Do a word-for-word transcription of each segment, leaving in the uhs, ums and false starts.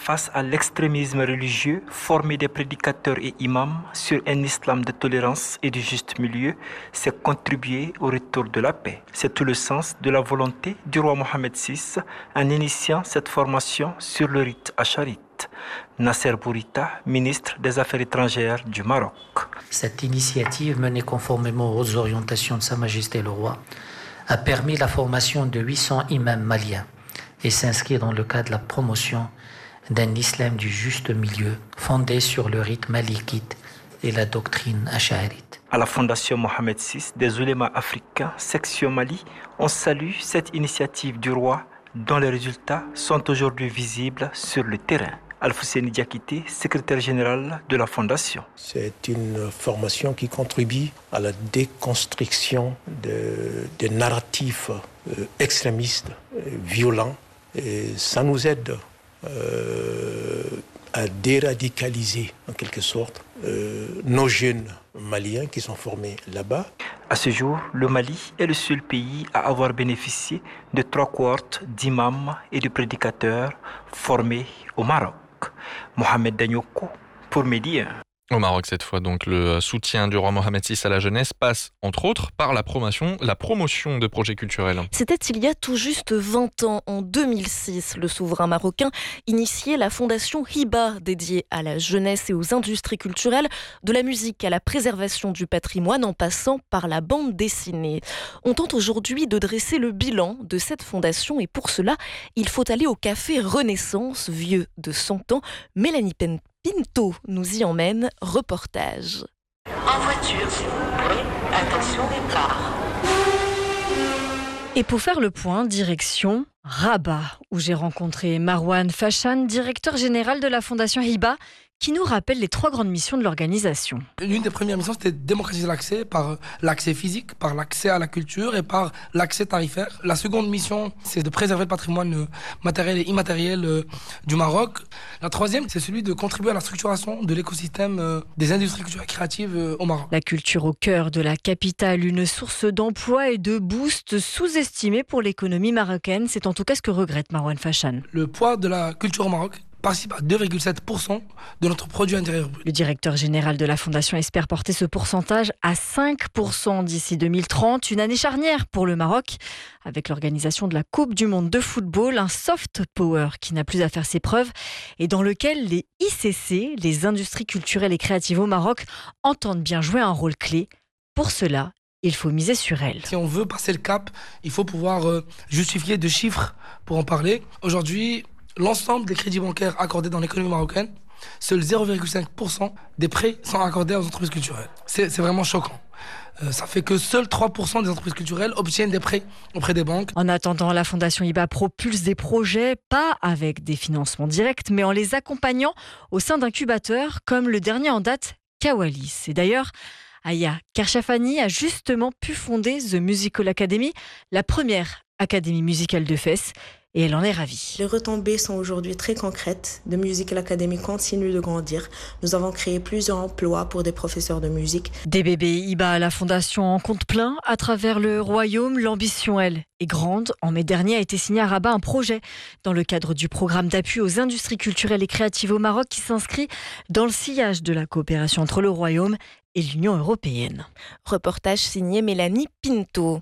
face à l'extrémisme religieux, former des prédicateurs et imams sur un islam de tolérance et du juste milieu, c'est contribuer au retour de la paix. C'est tout le sens de la volonté du roi Mohamed six en initiant cette formation sur le rite acharite. Nasser Bourita, ministre des Affaires étrangères du Maroc. Cette initiative, menée conformément aux orientations de Sa Majesté le Roi, a permis la formation de huit cents imams maliens et s'inscrit dans le cadre de la promotion d'un islam du juste milieu fondé sur le rite malikite et la doctrine acharite. À la Fondation Mohamed six des oulémas africains, section Mali, on salue cette initiative du roi dont les résultats sont aujourd'hui visibles sur le terrain. Alfousseni Diakité, secrétaire général de la Fondation. C'est une formation qui contribue à la déconstruction de, des narratifs euh, extrémistes, euh, violents. Et ça nous aide euh, à déradicaliser, en quelque sorte, euh, nos jeunes maliens qui sont formés là-bas. À ce jour, le Mali est le seul pays à avoir bénéficié de trois cohortes d'imams et de prédicateurs formés au Maroc. Mohamed Danyoko pour Midi un. Au Maroc, cette fois, donc, le soutien du roi Mohamed six à la jeunesse passe, entre autres, par la promotion, la promotion de projets culturels. C'était il y a tout juste vingt ans, en deux mille six. Le souverain marocain initiait la fondation Hiba, dédiée à la jeunesse et aux industries culturelles, de la musique à la préservation du patrimoine, en passant par la bande dessinée. On tente aujourd'hui de dresser le bilan de cette fondation, et pour cela, il faut aller au café Renaissance, vieux de cent ans. Mélanie Pen Pinto nous y emmène, reportage. En voiture, s'il vous plaît, attention départ. Et pour faire le point, direction Rabat, où j'ai rencontré Marwan Fashan, directeur général de la Fondation Hiba, qui nous rappelle les trois grandes missions de l'organisation. L'une des premières missions, c'était de démocratiser l'accès par l'accès physique, par l'accès à la culture et par l'accès tarifaire. La seconde mission, c'est de préserver le patrimoine matériel et immatériel du Maroc. La troisième, c'est celui de contribuer à la structuration de l'écosystème des industries culturelles et créatives au Maroc. La culture au cœur de la capitale, une source d'emploi et de boost sous-estimée pour l'économie marocaine. C'est en tout cas ce que regrette Marwan Fashan. Le poids de la culture au Maroc participe à deux virgule sept pour cent de notre produit intérieur brut. Le directeur général de la Fondation espère porter ce pourcentage à cinq pour cent d'ici deux mille trente, une année charnière pour le Maroc, avec l'organisation de la Coupe du Monde de football, un soft power qui n'a plus à faire ses preuves et dans lequel les I C C, les industries culturelles et créatives au Maroc, entendent bien jouer un rôle clé. Pour cela, il faut miser sur elles. Si on veut passer le cap, il faut pouvoir euh, justifier de chiffres pour en parler. Aujourd'hui, l'ensemble des crédits bancaires accordés dans l'économie marocaine, seuls zéro virgule cinq pour cent des prêts sont accordés aux entreprises culturelles. C'est, c'est vraiment choquant. Euh, ça fait que seuls trois pour cent des entreprises culturelles obtiennent des prêts auprès des banques. En attendant, la Fondation Hiba propulse des projets, pas avec des financements directs, mais en les accompagnant au sein d'incubateurs, comme le dernier en date, Kawalis. Et d'ailleurs, Aya Kershafani a justement pu fonder The Musical Academy, la première académie musicale de Fès, et elle en est ravie. Les retombées sont aujourd'hui très concrètes. The Musical Academy continue de grandir. Nous avons créé plusieurs emplois pour des professeurs de musique. Des bébés Hiba à la Fondation en compte plein à travers le royaume. L'ambition, elle, est grande. En mai dernier a été signé à Rabat un projet dans le cadre du programme d'appui aux industries culturelles et créatives au Maroc qui s'inscrit dans le sillage de la coopération entre le royaume et l'Union européenne. Reportage signé Mélanie Pinto.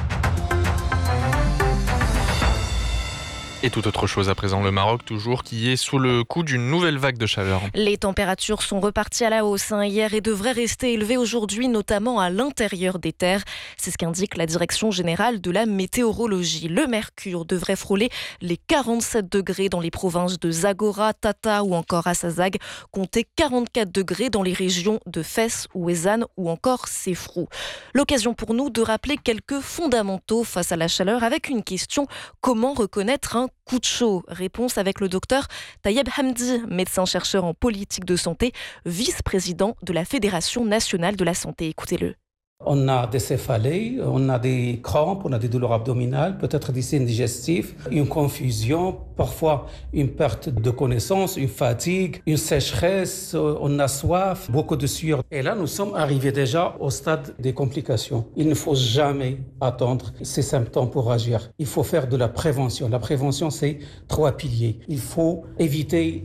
Et tout autre chose à présent, le Maroc toujours qui est sous le coup d'une nouvelle vague de chaleur. Les températures sont reparties à la hausse hein, hier et devraient rester élevées aujourd'hui, notamment à l'intérieur des terres. C'est ce qu'indique la Direction générale de la météorologie. Le mercure devrait frôler les quarante-sept degrés dans les provinces de Zagora, Tata ou encore Assazag. Comptez quarante-quatre degrés dans les régions de Fès, Ouezane ou encore Sefrou. L'occasion pour nous de rappeler quelques fondamentaux face à la chaleur avec une question: comment reconnaître un coup de chaud? Réponse avec le docteur Tayeb Hamdi, médecin-chercheur en politique de santé, vice-président de la Fédération nationale de la santé. Écoutez-le. On a des céphalées, on a des crampes, on a des douleurs abdominales, peut-être des signes digestifs, une confusion, parfois une perte de connaissance, une fatigue, une sécheresse, on a soif, beaucoup de sueur. Et là, nous sommes arrivés déjà au stade des complications. Il ne faut jamais attendre ces symptômes pour agir. Il faut faire de la prévention. La prévention, c'est trois piliers. Il faut éviter